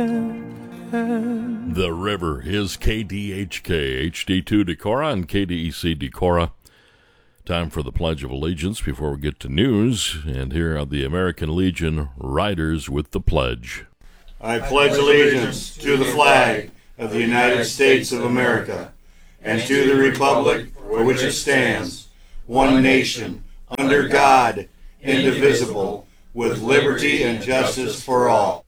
The River is KDHK, HD2 Decorah and KDEC Decorah. Time for the Pledge of Allegiance before we get to news. And here are the American Legion Riders with the pledge. I pledge allegiance to the flag of the United States of America and to the republic for which it stands, one nation, under God, indivisible, with liberty and justice for all.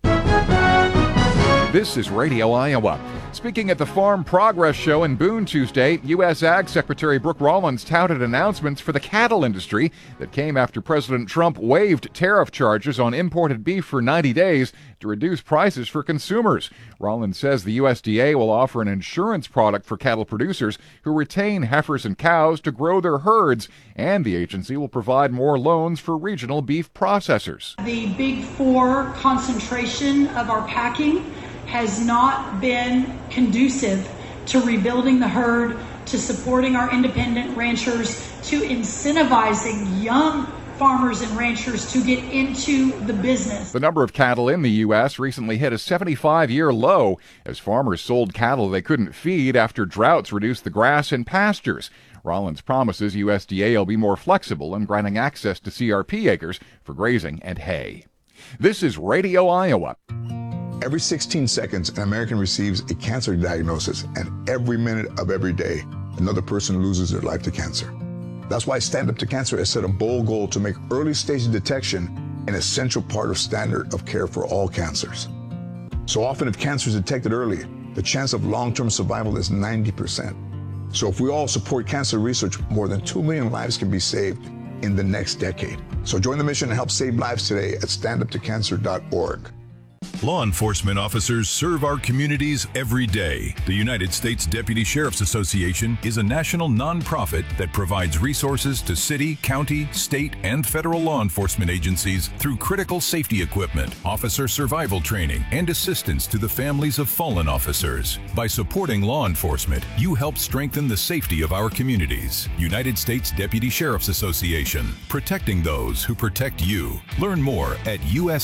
This is Radio Iowa. Speaking at the Farm Progress Show in Boone Tuesday, U.S. Ag Secretary Brooke Rollins touted announcements for the cattle industry that came after President Trump waived tariff charges on imported beef for 90 days to reduce prices for consumers. Rollins says the USDA will offer an insurance product for cattle producers who retain heifers and cows to grow their herds, and the agency will provide more loans for regional beef processors. The Big Four concentration of our packing has not been conducive to rebuilding the herd, to supporting our independent ranchers, to incentivizing young farmers and ranchers to get into the business. The number of cattle in the U.S. recently hit a 75-year low as farmers sold cattle they couldn't feed after droughts reduced the grass in pastures. Rollins promises USDA will be more flexible in granting access to CRP acres for grazing and hay. This is Radio Iowa. Every 16 seconds, an American receives a cancer diagnosis, and every minute of every day, another person loses their life to cancer. That's why Stand Up to Cancer has set a bold goal to make early-stage detection an essential part of standard of care for all cancers. So often, if cancer is detected early, the chance of long-term survival is 90%. So if we all support cancer research, more than 2 million lives can be saved in the next decade. So join the mission and help save lives today at standuptocancer.org. Law enforcement officers serve our communities every day. The United States Deputy Sheriff's Association is a national nonprofit that provides resources to city, county, state, and federal law enforcement agencies through critical safety equipment, officer survival training, and assistance to the families of fallen officers. By supporting law enforcement, you help strengthen the safety of our communities. United States Deputy Sheriff's Association, protecting those who protect you. Learn more at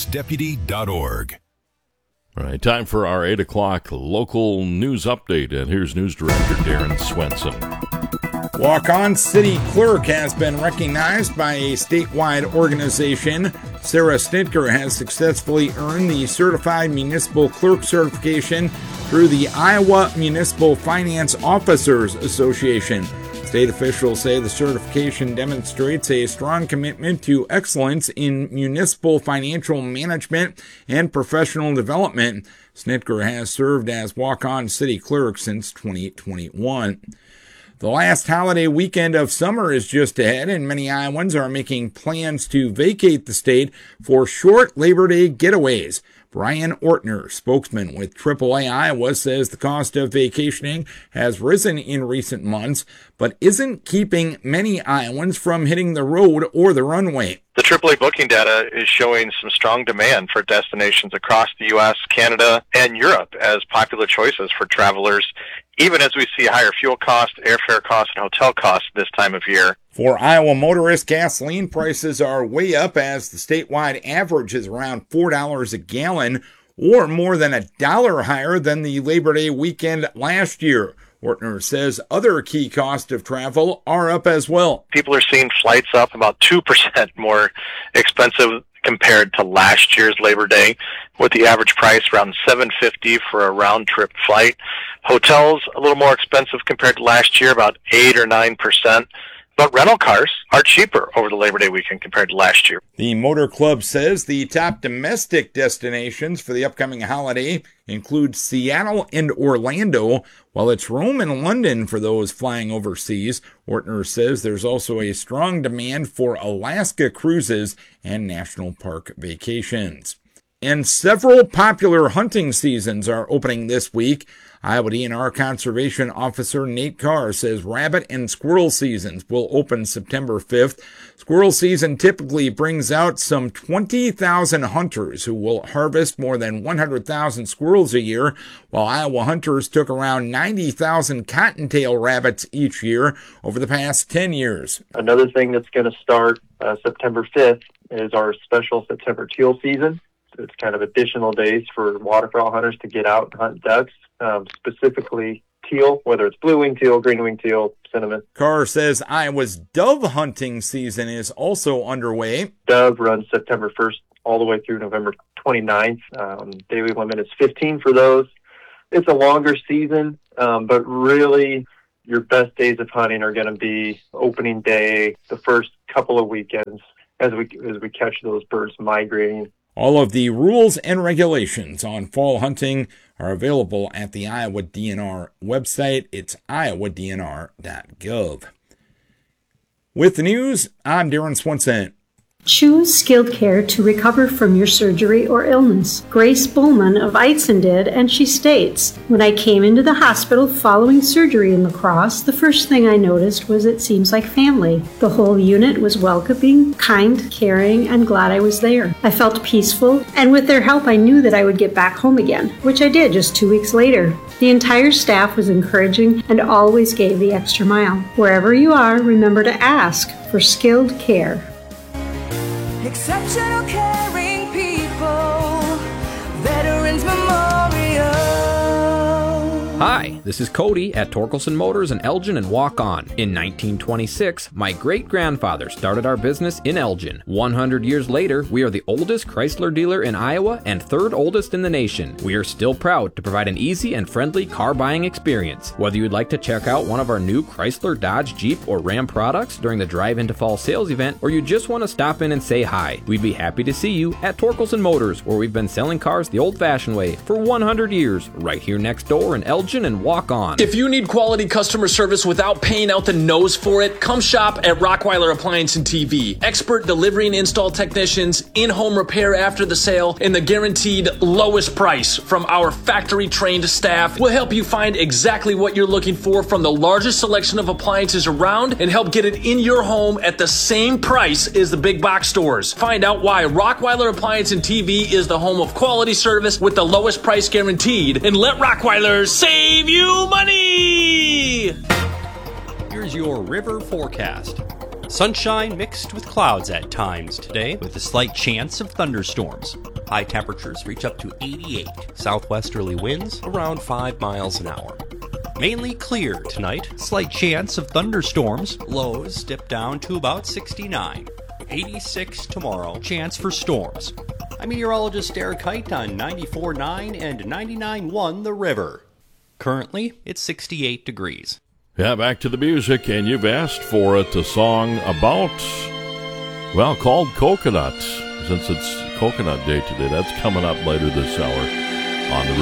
usdeputy.org. All right, time for our 8 o'clock local news update, and here's News Director Darren Swenson. Walk-On City Clerk has been recognized by a statewide organization. Sarah Snitker has successfully earned the Certified Municipal Clerk certification through the Iowa Municipal Finance Officers Association. State officials say the certification demonstrates a strong commitment to excellence in municipal financial management and professional development. Snitker has served as walk-on city clerk since 2021. The last holiday weekend of summer is just ahead, and many Iowans are making plans to vacate the state for short Labor Day getaways. Brian Ortner, spokesman with AAA Iowa, says the cost of vacationing has risen in recent months, but isn't keeping many Iowans from hitting the road or the runway. The AAA booking data is showing some strong demand for destinations across the U.S., Canada, and Europe as popular choices for travelers, even as we see higher fuel costs, airfare costs, and hotel costs this time of year. For Iowa motorists, gasoline prices are way up as the statewide average is around $4 a gallon, or more than $1 higher than the Labor Day weekend last year. Ortner says other key costs of travel are up as well. People are seeing flights up about 2% more expensive compared to last year's Labor Day, with the average price around $7.50 for a round-trip flight. Hotels a little more expensive compared to last year, about 8 or 9%. But rental cars are cheaper over the Labor Day weekend compared to last year. The Motor Club says the top domestic destinations for the upcoming holiday include Seattle and Orlando, while it's Rome and London for those flying overseas. Ortner says there's also a strong demand for Alaska cruises and national park vacations. And several popular hunting seasons are opening this week. Iowa DNR Conservation Officer Nate Carr says rabbit and squirrel seasons will open September 5th. Squirrel season typically brings out some 20,000 hunters who will harvest more than 100,000 squirrels a year, while Iowa hunters took around 90,000 cottontail rabbits each year over the past 10 years. Another thing that's going to start September 5th is our special September teal season. It's kind of additional days for waterfowl hunters to get out and hunt ducks, specifically teal, whether it's blue-winged teal, green-winged teal, cinnamon. Carr says Iowa's dove hunting season is also underway. Dove runs September 1st all the way through November 29th. Daily limit is 15 for those. It's a longer season, but really your best days of hunting are going to be opening day, the first couple of weekends, as we catch those birds migrating. All of the rules and regulations on fall hunting are available at the Iowa DNR website. It's iowadnr.gov. With the news, I'm Darren Swenson. Choose skilled care to recover from your surgery or illness. Grace Bowman of Eitzen did, and she states, when I came into the hospital following surgery in La Crosse, the first thing I noticed was it seems like family. The whole unit was welcoming, kind, caring, and glad I was there. I felt peaceful, and with their help I knew that I would get back home again, which I did just 2 weeks later. The entire staff was encouraging and always gave the extra mile. Wherever you are, remember to ask for skilled care. Exceptional caring people, Veterans Memorial. Hi, this is Cody at Torkelson Motors in Elgin and Walk On. In 1926, my great-grandfather started our business in Elgin. 100 years later, we are the oldest Chrysler dealer in Iowa and third oldest in the nation. We are still proud to provide an easy and friendly car buying experience. Whether you'd like to check out one of our new Chrysler, Dodge, Jeep, or Ram products during the Drive Into Fall sales event, or you just want to stop in and say hi, we'd be happy to see you at Torkelson Motors, where we've been selling cars the old-fashioned way for 100 years, right here next door in Elgin and Walk On. If you need quality customer service without paying out the nose for it, come shop at Rockweiler Appliance and TV. Expert delivery and install technicians, in-home repair after the sale, and the guaranteed lowest price from our factory-trained staff will help you find exactly what you're looking for from the largest selection of appliances around and help get it in your home at the same price as the big box stores. Find out why Rockweiler Appliance and TV is the home of quality service with the lowest price guaranteed, and let Rockweiler save you money! Here's your river forecast. Sunshine mixed with clouds at times today, with a slight chance of thunderstorms. High temperatures reach up to 88. Southwesterly winds around 5 miles an hour. Mainly clear tonight. Slight chance of thunderstorms. Lows dip down to about 69. 86 tomorrow. Chance for storms. I'm meteorologist Eric Height on 94.9 and 99.1 The River. Currently, it's 68 degrees. Yeah, back to the music, and you've asked for it, a song about, well, called Coconut, since it's Coconut Day today. That's coming up later this hour on the